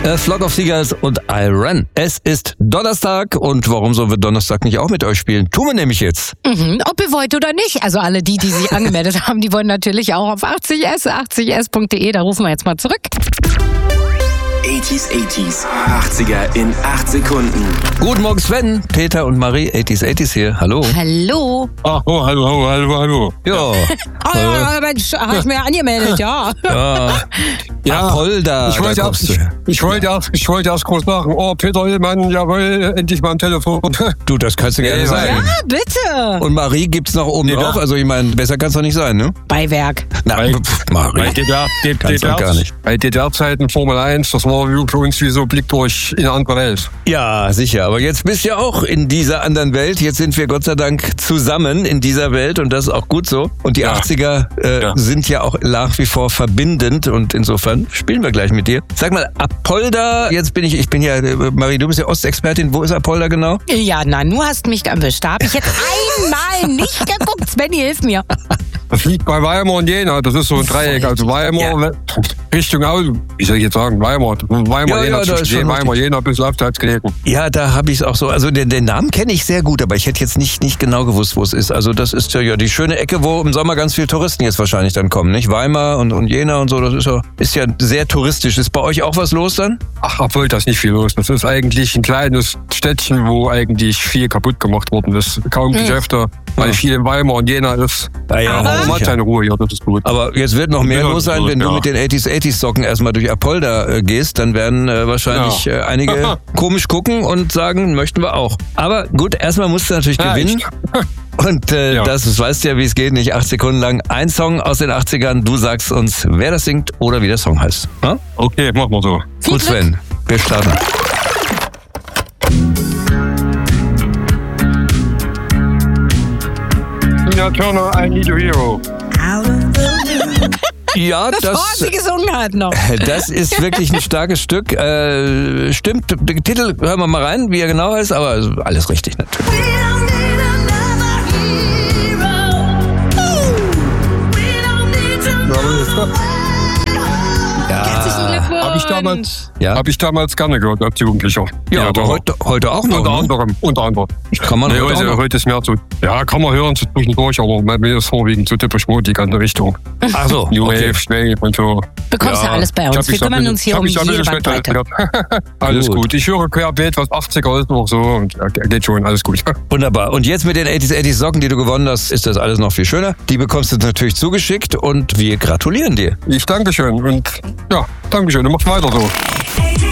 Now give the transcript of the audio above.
Flock of Seagulls und I Ran. Es ist Donnerstag und warum sollen wir Donnerstag nicht auch mit euch spielen? Tun wir nämlich jetzt. Ob ihr wollt oder nicht. Also alle die sich angemeldet haben, die wollen natürlich auch auf 80s.de. Da rufen wir jetzt mal zurück. 80s, 80er in 8 Sekunden. Guten Morgen Sven, Peter und Marie, 80s hier. Hallo. Hallo. Ach, oh, hallo. Ja. Oh, Mensch, hab ich mir angemeldet, ja. Ja, Apolda. ich wollte erst kurz sagen, oh, Peter Hillmann, jawohl, endlich mal am Telefon. Du, das kannst du gerne sagen. Ja, bitte. Und Marie gibt's noch oben drauf, also ich meine, besser kann's doch nicht sein, ne? Beiwerk. Na, Marie. Kann's doch gar nicht. Bei DDR-Zeiten Formel 1, das war für uns wie so Blick durch in eine andere Welt. Ja, sicher. Aber jetzt bist du ja auch in dieser anderen Welt. Jetzt sind wir Gott sei Dank zusammen in dieser Welt und das ist auch gut so. Und die 80er sind ja auch nach wie vor verbindend und insofern spielen wir gleich mit dir. Sag mal, Apolda, ich bin ja, Marie, du bist ja Ostexpertin. Wo ist Apolda genau? Ja, na, du hast mich erwischt. Da habe ich jetzt einmal nicht geguckt. Svenny, hilf mir. Das liegt bei Weimar und Jena. Das ist so ein Dreieck. Also Weimar, Richtung wie soll ich jetzt sagen, Weimar, Jena, zwischen Weimar, Jena bis abseits gelegen. Ja, da habe ich es auch so. Also den Namen kenne ich sehr gut, aber ich hätte jetzt nicht genau gewusst, wo es ist. Also das ist ja die schöne Ecke, wo im Sommer ganz viele Touristen jetzt wahrscheinlich dann kommen, nicht? Weimar und Jena und so, das ist ja sehr touristisch. Ist bei euch auch was los dann? Ach, obwohl, da ist nicht viel los. Das ist eigentlich ein kleines Städtchen, wo eigentlich viel kaputt gemacht worden ist. Kaum Geschäfte, weil viel in Weimar und Jena ist. Ja, aber man hat seine Ruhe hier, das ist gut. Aber jetzt wird noch mehr los sein, wenn du mit den 80s Socken erstmal durch Apolda gehst, dann werden wahrscheinlich einige komisch gucken und sagen, möchten wir auch. Aber gut, erstmal musst du natürlich gewinnen. Und das weißt du ja, wie es geht, nicht 8 Sekunden lang. Ein Song aus den 80ern, du sagst uns, wer das singt oder wie der Song heißt. Ja? Okay, machen wir so. Gut, Sven, wir starten. Tina Turner, I Need a Hero. Ja, Bevor sie gesungen hat noch. Das ist wirklich ein starkes Stück. Stimmt, den Titel hören wir mal rein, wie er genau heißt, aber alles richtig natürlich. Hab ich damals gerne gehört als Jugendlicher. Ja, aber heute auch noch. Unter anderem. Kann man heute ist mehr so. Ja, kann man hören zwischendurch, aber bei mir ist vorwiegend so typisch Mode, die ganze Richtung. Ach so. New Wave, Schwäge und so. Bekommst du alles bei uns. Wir kümmern uns hier um jede Bandbreite. Alles gut. Ich höre querbeet, was 80er ist noch so und geht schon, alles gut. Wunderbar. Und jetzt mit den 80s Socken, die du gewonnen hast, ist das alles noch viel schöner. Die bekommst du natürlich zugeschickt und wir gratulieren dir. Ich danke schön und ja, danke schön. Du machst weiter so.